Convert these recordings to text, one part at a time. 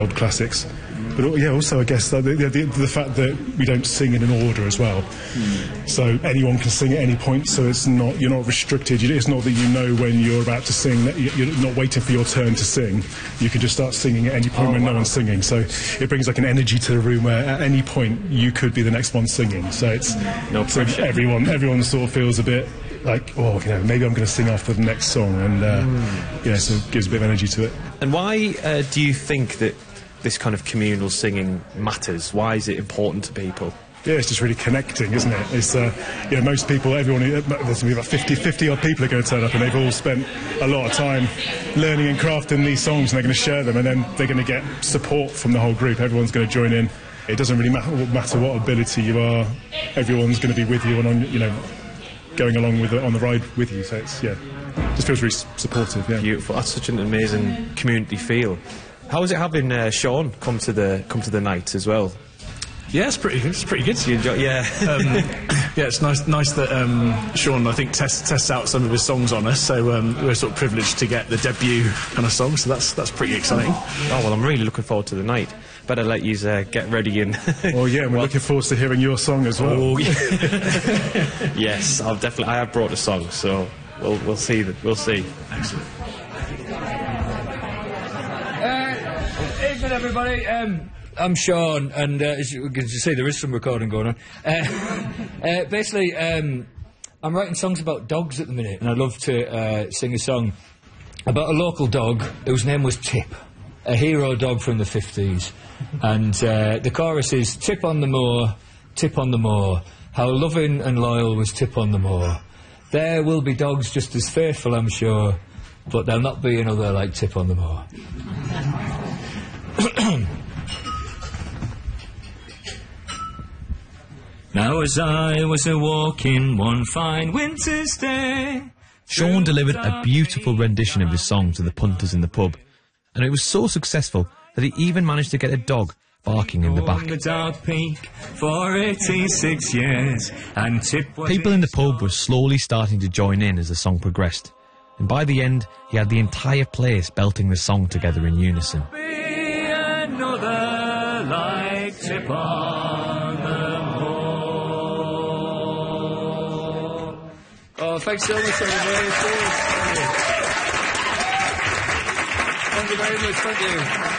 old classics. But yeah, also I guess the fact that we don't sing in an order as well, so anyone can sing at any point. So you're not restricted. It's not that you know when you're about to sing. That you're not waiting for your turn to sing. You can just start singing at any point when no one's singing. So it brings like an energy to the room where at any point you could be the next one singing. So it's no pressure. So everyone sort of feels a bit like, maybe I'm going to sing after the next song, and so it gives a bit of energy to it. And why do you think that this kind of communal singing matters? Why is it important to people? Yeah, it's just really connecting, isn't it? It's most people, there's going to be about 50 odd people are going to turn up, and they've all spent a lot of time learning and crafting these songs, and they're going to share them, and then they're going to get support from the whole group. Everyone's going to join in. It doesn't really matter what ability you are. Everyone's going to be with you and going along with it on the ride with you. So it's just feels really supportive. Yeah, beautiful. That's such an amazing community feel. How is it having Sean come to the night as well? Yeah, it's pretty good. You enjoy, yeah. Yeah, it's nice that Sean, I think, tests out some of his songs on us. So we're sort of privileged to get the debut kind of song. So that's pretty exciting. Oh well, I'm really looking forward to the night. Better let you get ready and. Oh yeah, we're looking forward to hearing your song as well. Oh, yeah. Yes, I have brought a song, so we'll see. We'll see. Excellent. Evening, everybody. I'm Sean, and as you can see, there is some recording going on. Basically, I'm writing songs about dogs at the minute, and I'd love to sing a song about a local dog whose name was Tip, a hero dog from the 50s. And the chorus is, Tip on the moor, how loving and loyal was Tip on the moor. There will be dogs just as faithful, I'm sure, but there'll not be another like Tip on the moor. Now as I was a-walking one fine winter's day... Sean delivered a beautiful rendition of his song to the punters in the pub, and it was so successful that he even managed to get a dog barking in the back. The dog peak for 86 years, and People in the pub were slowly starting to join in as the song progressed, and by the end he had the entire place belting the song together in unison. Be another like Tip on the moor. Oh, thanks so much, everybody. Thank you very much. Thank you.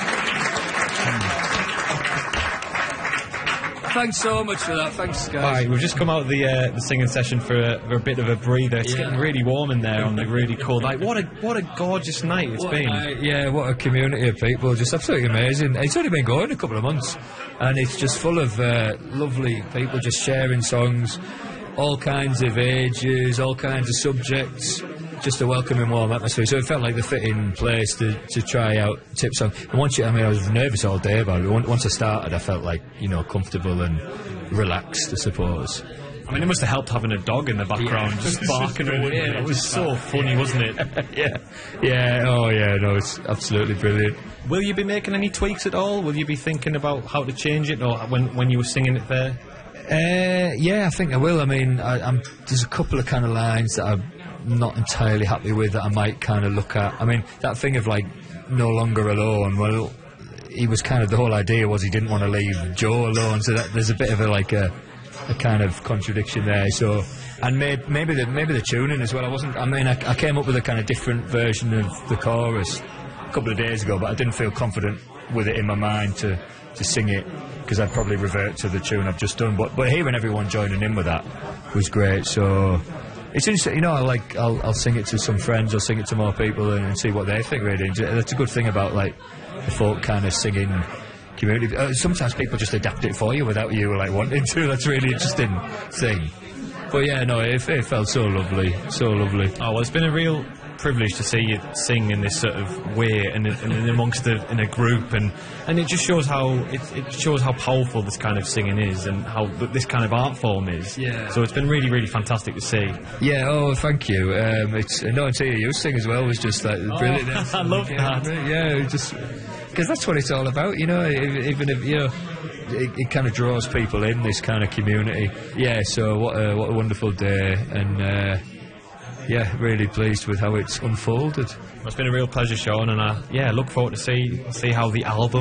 Thanks so much for that. Thanks, guys. Right, we've just come out of the singing session for a bit of a breather. It's getting really warm in there on the really cold night. What a gorgeous night it's been. Yeah, what a community of people. Just absolutely amazing. It's only been going a couple of months, and it's just full of lovely people just sharing songs, all kinds of ages, all kinds of subjects. Just a welcoming, warm atmosphere. So it felt like the fitting place to try out Tip's song. And I was nervous all day about it. Once I started, I felt like, comfortable and relaxed, I suppose. I mean, it must have helped having a dog in the background, just barking away. It was so funny, wasn't it? Yeah. Oh, yeah. No, it's absolutely brilliant. Will you be making any tweaks at all? Will you be thinking about how to change it, or when you were singing it there? Yeah, I think I will. I mean, there's a couple of kind of lines that I'm not entirely happy with that I might kind of look at. I mean, that thing of like no longer alone, well, he was kind of, the whole idea was he didn't want to leave Joe alone, so that there's a bit of a kind of contradiction there. So, and maybe the tuning as well. I came up with a kind of different version of the chorus a couple of days ago, but I didn't feel confident with it in my mind to sing it, because I'd probably revert to the tune I've just done. But hearing everyone joining in with that was great. So it's interesting, I'll sing it to some friends, I'll sing it to more people and see what they think, really. That's a good thing about, like, the folk kind of singing community. Sometimes people just adapt it for you without you, like, wanting to. That's a really interesting thing. But, yeah, no, it felt so lovely, so lovely. Oh, well, it's been a real privilege to see you sing in this sort of way and amongst in a group, and it just shows how powerful this kind of singing is, and how this kind of art form is. Yeah. So it's been really, really fantastic to see. Yeah. Oh, thank you. It's and seeing you sing as well was just like brilliant. I love that. Yeah, just because that's what it's all about, Even if it kind of draws people in, this kind of community. Yeah. So what a wonderful day, and yeah, really pleased with how it's unfolded. It's been a real pleasure, Sean, and I look forward to see how the album